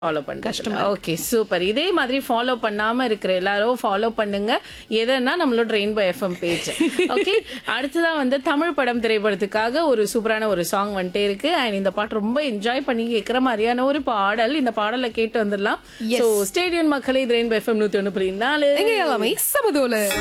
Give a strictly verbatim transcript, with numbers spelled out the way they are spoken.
Follow பண்ணுங்க. Okay super. இதே மாதிரி ஃபாலோ பண்ணாம இருக்கிற எல்லாரும் ஃபாலோ பண்ணுங்க. எதனா நம்மளோட ரெயின்போ எஃப்எம் பேஜ். ஓகே அடுத்ததான் வந்து தமிழ் படம் திரைப்படத்துக்காக ஒரு சூப்பரான ஒரு சாங் வந்துட்டே இருக்கு. அண்ட் இந்த பாட்டு ரொம்ப என்ஜாய் பண்ணி கேட்கிற மாதிரியான ஒரு பாடல். இந்த பாடலை கேட்டு வந்துடலாம். ஸோ ஸ்டேடியம் மக்களே, இது ரெயின்போ எஃப்எம் நூத்தி ஒன்று புள்ளி நாலு சமதோல